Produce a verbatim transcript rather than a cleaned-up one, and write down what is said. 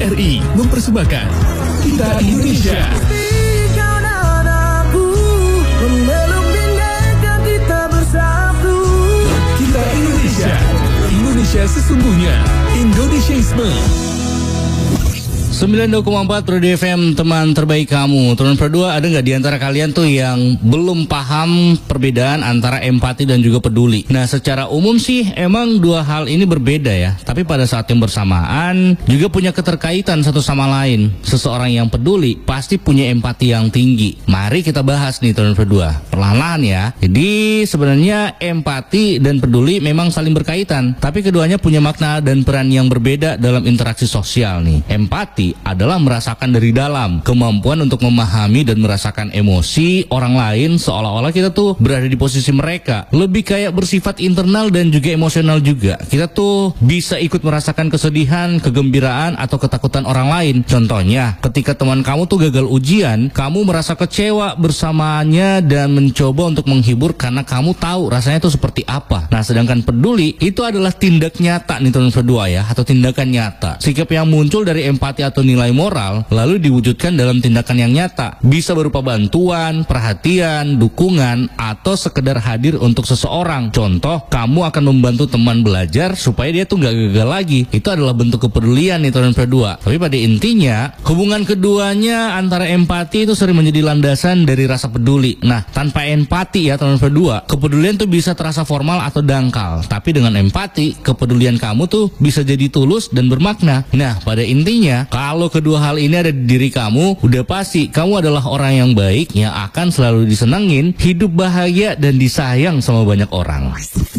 R I mempersembahkan Kita Indonesia. Kita Indonesia, Indonesia sesungguhnya, Indonesiaisme. sembilan puluh dua koma empat Pro F M, teman terbaik kamu. Teman berdua, ada nggak di antara kalian tuh yang belum paham perbedaan antara empati dan juga peduli? Nah, secara umum sih emang dua hal ini berbeda ya. Tapi pada saat yang bersamaan juga punya keterkaitan satu sama lain. Seseorang yang peduli pasti punya empati yang tinggi. Mari kita bahas nih teman berdua, perlahan-lahan ya. Jadi sebenarnya empati dan peduli memang saling berkaitan, tapi keduanya punya makna dan peran yang berbeda dalam interaksi sosial nih. Empati adalah merasakan dari dalam, kemampuan untuk memahami dan merasakan emosi orang lain seolah-olah kita tuh berada di posisi mereka. Lebih kayak bersifat internal dan juga emosional juga. Kita tuh bisa ikut merasakan kesedihan, kegembiraan, atau ketakutan orang lain. Contohnya, ketika teman kamu tuh gagal ujian, kamu merasa kecewa bersamanya dan mencoba untuk menghibur karena kamu tahu rasanya tuh seperti apa. Nah, sedangkan peduli itu adalah tindak nyata nih teman berdua ya, atau tindakan nyata. Sikap yang muncul dari empati atau nilai moral lalu diwujudkan dalam tindakan yang nyata, bisa berupa bantuan, perhatian, dukungan, atau sekedar hadir untuk seseorang. Contoh, kamu akan membantu teman belajar supaya dia tuh nggak gagal lagi. Itu adalah bentuk kepedulian nih teman berdua. Tapi pada intinya hubungan keduanya antara empati itu sering menjadi landasan dari rasa peduli. Nah, tanpa empati ya teman berdua, kepedulian tuh bisa terasa formal atau dangkal. Tapi dengan empati, kepedulian kamu tuh bisa jadi tulus dan bermakna. Nah, pada intinya kalau kedua hal ini ada di diri kamu, udah pasti kamu adalah orang yang baik yang akan selalu disenengin, hidup bahagia dan disayang sama banyak orang.